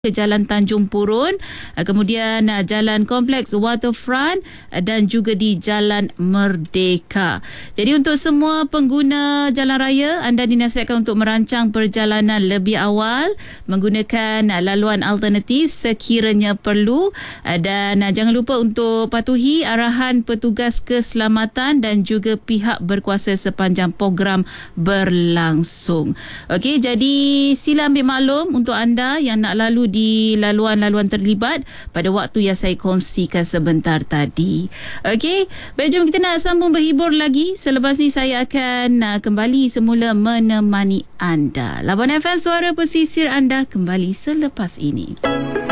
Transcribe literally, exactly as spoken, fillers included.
ke Jalan Tanjung Purun, kemudian Jalan Kompleks Waterfront dan juga di Jalan Merdeka. Jadi untuk semua pengguna jalan raya, anda dinasihatkan untuk merancang perjalanan lebih awal menggunakan laluan alternatif sekiranya perlu, dan jangan lupa untuk patuhi arahan petugas keselamatan dan juga pihak berkuasa sepanjang program berlangsung. Okey, jadi sila ambil maklum untuk anda yang nak lalu di laluan-laluan terlibat pada waktu yang saya kongsikan sebentar tadi. Okey, baik, jom kita nak sambung berhibur lagi. Selepas ni saya akan uh, kembali semula menemani anda. Labuan F M, suara pesisir anda kembali selepas ini.